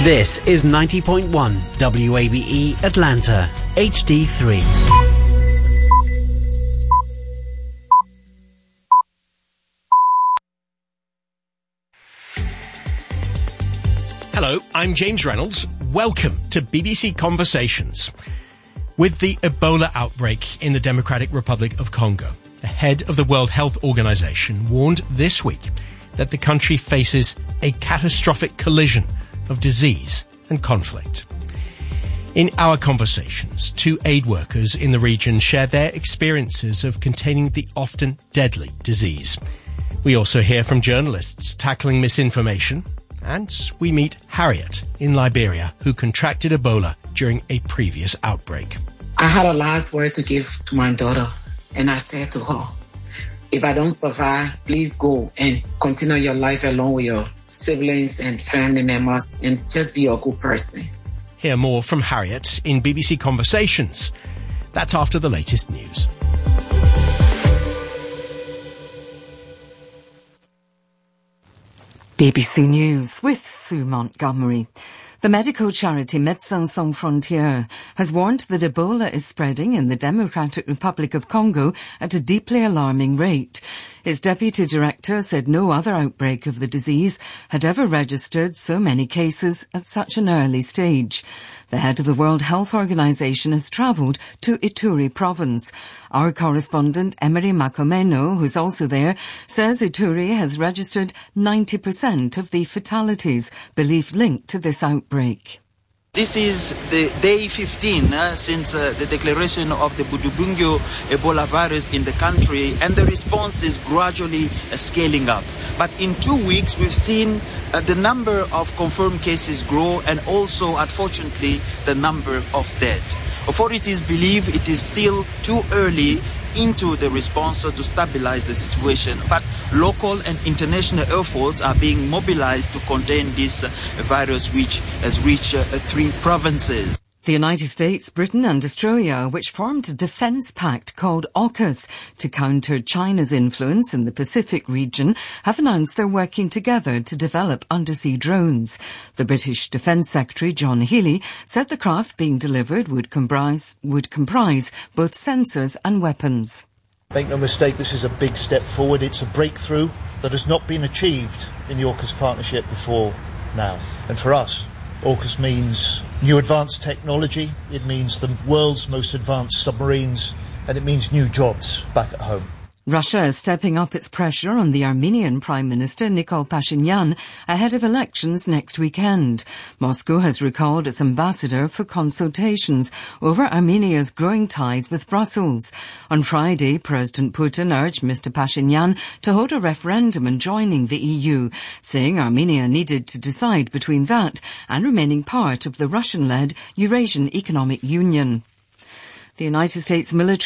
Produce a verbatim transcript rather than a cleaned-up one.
This is ninety point one W A B E Atlanta, H D three. Hello, I'm James Reynolds. Welcome to B B C Conversations. With the Ebola outbreak in the Democratic Republic of Congo, the head of the World Health Organization warned this week that the country faces a catastrophic collision of disease and conflict. In our conversations, two aid workers in the region share their experiences of containing the often deadly disease. We also hear from journalists tackling misinformation, and we meet Harriet in Liberia, who contracted Ebola during a previous outbreak. I had a last word to give to my daughter, and I said to her, if I don't survive, please go and continue your life along with your siblings and family members and just be a good person. Hear more from Harriet in B B C Conversations. That's after the latest news. B B C News with Sue Montgomery. The medical charity Médecins Sans Frontières has warned that Ebola is spreading in the Democratic Republic of Congo at a deeply alarming rate. Its deputy director said no other outbreak of the disease had ever registered so many cases at such an early stage. The head of the World Health Organization has travelled to Ituri province. Our correspondent Emery Macomeno, who's also there, says Ituri has registered ninety percent of the fatalities believed linked to this outbreak. This is the day fifteen uh, since uh, the declaration of the Budubungyo Ebola virus in the country, and the response is gradually uh, scaling up. But in two weeks, we've seen uh, the number of confirmed cases grow, and also, unfortunately, the number of dead. Authorities believe it is still too early into the response to stabilize the situation, but local and international efforts are being mobilized to contain this uh, virus, which has reached uh, three provinces. The United States, Britain and Australia, which formed a defence pact called AUKUS to counter China's influence in the Pacific region, have announced they're working together to develop undersea drones. The British Defence Secretary, John Healey, said the craft being delivered would comprise, would comprise both sensors and weapons. Make no mistake, this is a big step forward. It's a breakthrough that has not been achieved in the AUKUS partnership before now. And for us, AUKUS means new advanced technology, it means the world's most advanced submarines, and it means new jobs back at home. Russia is stepping up its pressure on the Armenian Prime Minister Nikol Pashinyan ahead of elections next weekend. Moscow has recalled its ambassador for consultations over Armenia's growing ties with Brussels. On Friday, President Putin urged Mister Pashinyan to hold a referendum on joining the E U, saying Armenia needed to decide between that and remaining part of the Russian-led Eurasian Economic Union. The United States military